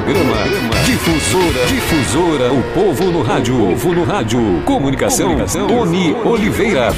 Difusora, o povo no rádio. Comunicação, Tony Oliveira.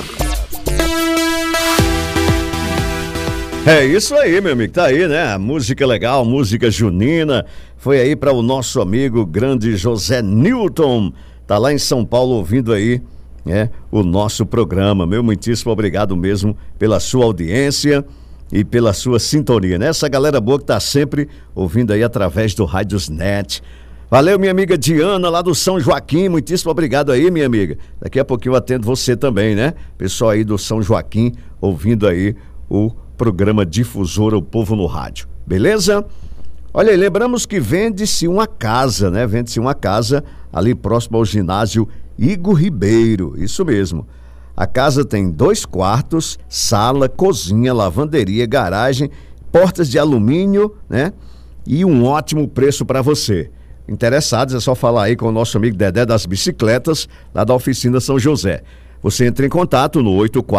É isso aí, meu amigo, tá aí, né? Música legal, música junina. Foi aí para o nosso amigo grande José Newton. Tá lá em São Paulo ouvindo aí, né, o nosso programa. Meu muitíssimo obrigado mesmo pela sua audiência e pela sua sintonia, né? Essa galera boa que tá sempre ouvindo aí através do Radiosnet. Valeu, minha amiga Diana, lá do São Joaquim, muitíssimo obrigado aí, minha amiga. Daqui a pouquinho eu atendo você também, né? Pessoal aí do São Joaquim, ouvindo aí o programa Difusora, o povo no rádio, beleza? Olha aí, lembramos que vende-se uma casa, né? Vende-se uma casa ali próximo ao ginásio Igor Ribeiro, isso mesmo. A casa tem 2 quartos, sala, cozinha, lavanderia, garagem, portas de alumínio, né? E um ótimo preço para você. Interessados, é só falar aí com o nosso amigo Dedé das Bicicletas, lá da oficina São José. Você entra em contato no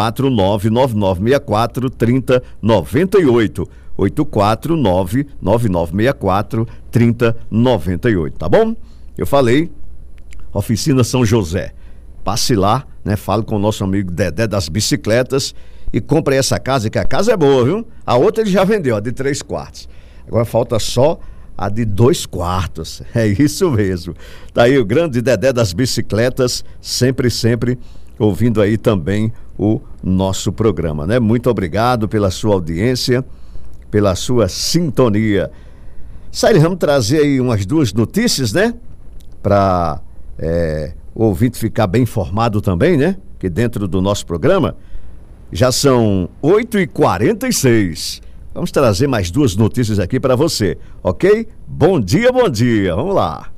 849-9964-3098. 849-9964-3098, tá bom? Eu falei, oficina São José. Passe lá, né? Fale com o nosso amigo Dedé das Bicicletas e compre essa casa, que a casa é boa, viu? A outra ele já vendeu, a de 3 quartos. Agora falta só a de 2 quartos. É isso mesmo. Tá aí o grande Dedé das Bicicletas, sempre ouvindo aí também o nosso programa, né? Muito obrigado pela sua audiência, pela sua sintonia. Saíra, vamos trazer aí umas 2 notícias, né? Para o ouvinte ficar bem informado também, né? Que dentro do nosso programa já são 8h46. Vamos trazer mais 2 notícias aqui para você, ok? Bom dia, vamos lá.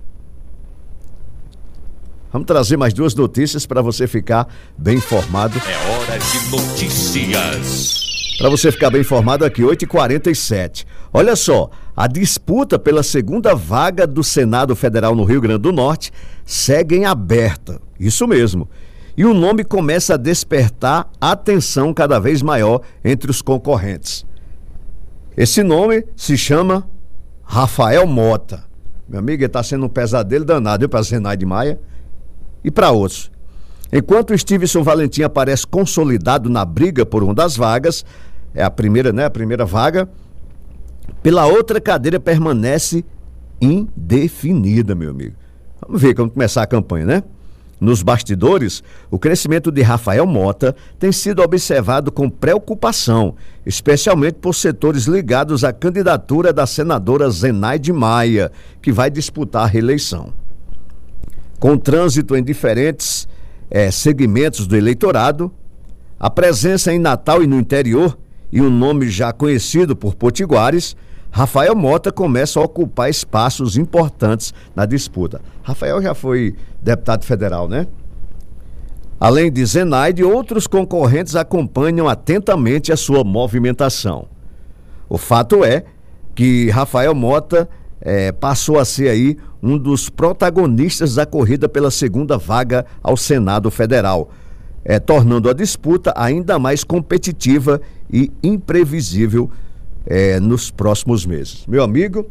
Vamos trazer mais 2 notícias para você ficar bem informado. É hora de notícias. Para você ficar bem informado aqui, 8h47. Olha só, a disputa pela 2ª vaga do Senado Federal no Rio Grande do Norte segue em aberta. Isso mesmo. E o nome começa a despertar atenção cada vez maior entre os concorrentes. Esse nome se chama Rafael Mota. Meu amigo, ele está sendo um pesadelo danado, para Zenaide Maia e para outros. Enquanto Stevenson Valentim aparece consolidado na briga por uma das vagas, é a primeira, né? A primeira vaga, pela outra cadeira permanece indefinida, meu amigo. Vamos ver como começar a campanha, né? Nos bastidores, o crescimento de Rafael Mota tem sido observado com preocupação, especialmente por setores ligados à candidatura da senadora Zenaide Maia, que vai disputar a reeleição. Com trânsito em diferentes segmentos do eleitorado, a presença em Natal e no interior e um nome já conhecido por potiguares, Rafael Mota começa a ocupar espaços importantes na disputa. Rafael já foi deputado federal, né? Além de Zenaide, outros concorrentes acompanham atentamente a sua movimentação. O fato é que Rafael Mota passou a ser aí um dos protagonistas da corrida pela 2ª vaga ao Senado Federal, tornando a disputa ainda mais competitiva e imprevisível nos próximos meses. Meu amigo,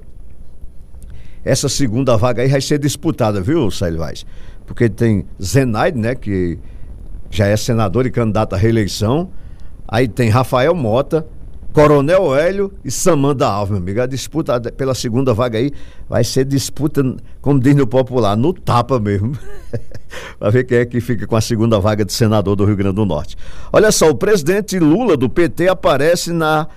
essa 2ª vaga aí vai ser disputada, viu, Célio Vaz? Porque tem Zenaide, né, que já é senador e candidato à reeleição. Aí tem Rafael Mota, Coronel Hélio e Samanda Alves, meu amigo. A disputa pela 2ª vaga aí vai ser disputa, como diz no popular, no tapa mesmo. Para ver quem é que fica com a 2ª vaga de senador do Rio Grande do Norte. Olha só, o presidente Lula do PT aparece na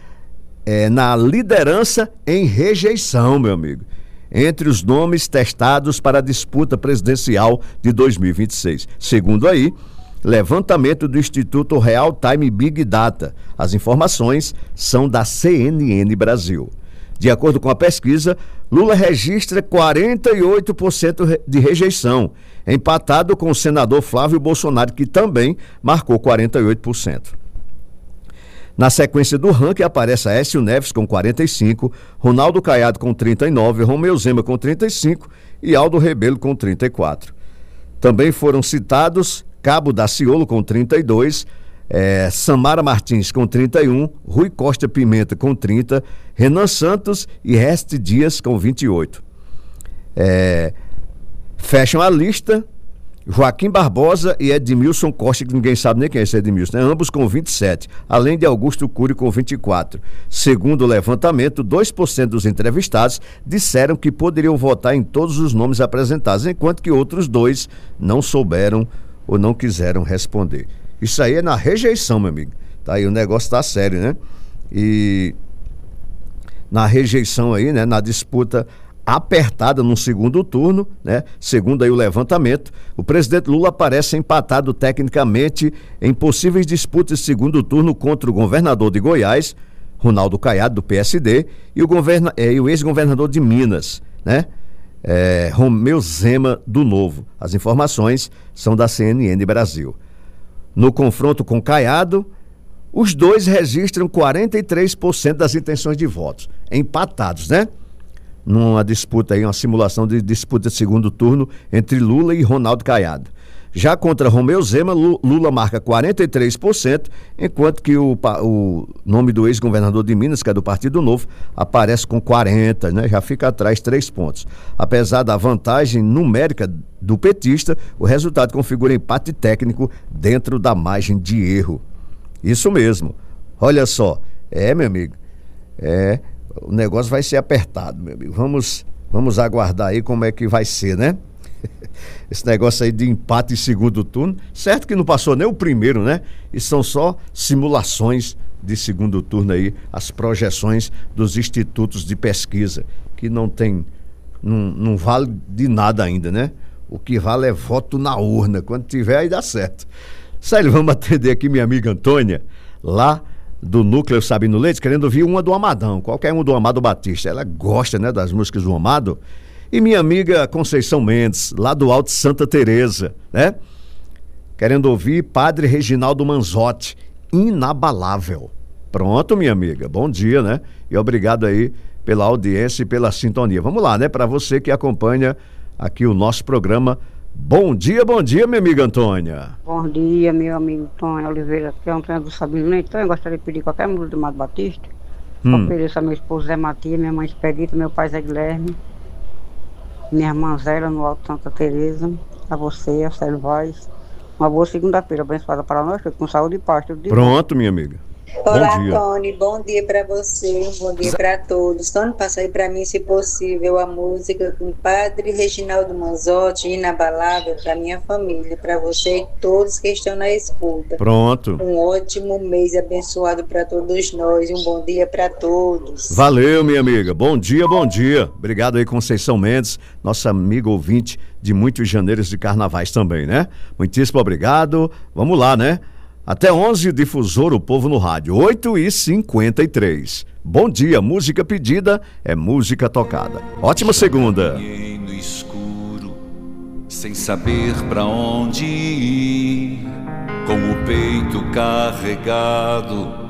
liderança em rejeição, meu amigo, entre os nomes testados para a disputa presidencial de 2026. Segundo aí, levantamento do Instituto Real Time Big Data. As informações são da CNN Brasil. De acordo com a pesquisa, Lula registra 48% de rejeição, empatado com o senador Flávio Bolsonaro, que também marcou 48%. Na sequência do ranking aparece Aécio Neves com 45%, Ronaldo Caiado com 39%, Romeu Zema com 35% e Aldo Rebelo com 34%. Também foram citados Cabo Daciolo com 32%, Samara Martins com 31%, Rui Costa Pimenta com 30%, Renan Santos e Reste Dias com 28%. Fecham a lista Joaquim Barbosa e Edmilson Costa, que ninguém sabe nem quem é esse Edmilson, né? Ambos com 27, além de Augusto Cury com 24. Segundo o levantamento, 2% dos entrevistados disseram que poderiam votar em todos os nomes apresentados, enquanto que outros 2 não souberam ou não quiseram responder. Isso aí é na rejeição, meu amigo. Tá aí, o negócio tá sério, né? E na rejeição aí, né, na disputa apertada no segundo turno, né? Segundo aí o levantamento, o presidente Lula aparece empatado tecnicamente em possíveis disputas de segundo turno contra o governador de Goiás, Ronaldo Caiado, do PSD, e o ex-governador de Minas, né? Romeu Zema, do Novo. As informações são da CNN Brasil. No confronto com Caiado, os dois registram 43% das intenções de votos, empatados, né? Numa disputa aí, uma simulação de disputa de segundo turno entre Lula e Ronaldo Caiado. Já contra Romeu Zema, Lula marca 43%, enquanto que o nome do ex-governador de Minas, que é do Partido Novo, aparece com 40%, né? Já fica atrás 3 pontos. Apesar da vantagem numérica do petista, o resultado configura empate técnico dentro da margem de erro. Isso mesmo. Olha só, meu amigo, o negócio vai ser apertado, meu amigo. Vamos aguardar aí como é que vai ser, né? Esse negócio aí de empate em segundo turno, certo que não passou nem o primeiro, né? E são só simulações de segundo turno aí, as projeções dos institutos de pesquisa, que não vale de nada ainda, né? O que vale é voto na urna. Quando tiver, aí dá certo. Sério, vamos atender aqui minha amiga Antônia, lá do Núcleo Sabino Leite, querendo ouvir uma do Amadão, qualquer um do Amado Batista. Ela gosta, né, das músicas do Amado. E minha amiga Conceição Mendes, lá do Alto Santa Teresa, né? Querendo ouvir Padre Reginaldo Manzotti, Inabalável. Pronto, minha amiga, bom dia, né? E obrigado aí pela audiência e pela sintonia. Vamos lá, né? Para você que acompanha aqui o nosso programa. Bom dia, minha amiga Antônia. Bom dia, meu amigo Antônio Oliveira, aqui é Antônio do Sabino Leite. Então, eu gostaria de pedir qualquer música do Amado Batista. Ofereço a meu esposo Zé Matias, minha mãe Expedita, meu pai Zé Guilherme, minha irmã Zélia no Alto Santa Teresa, a você, a Célio Vaz. Uma boa segunda-feira abençoada para nós, com saúde e paz. Pronto, minha amiga. Olá, Tony, bom dia para você, bom dia para todos. Tony, passa aí para mim, se possível, a música com o Padre Reginaldo Manzotti, Inabalável, para minha família, para você e todos que estão na escuta. Pronto. Um ótimo mês abençoado para todos nós, um bom dia para todos. Valeu, minha amiga, bom dia. Obrigado aí, Conceição Mendes, nossa amiga ouvinte de muitos janeiros de carnavais também, né? Muitíssimo obrigado, vamos lá, né? Até 11, Difusor, o Povo no Rádio, 8h53. Bom dia, música pedida é música tocada. Ótima segunda. No escuro, sem saber pra onde ir, com o peito carregado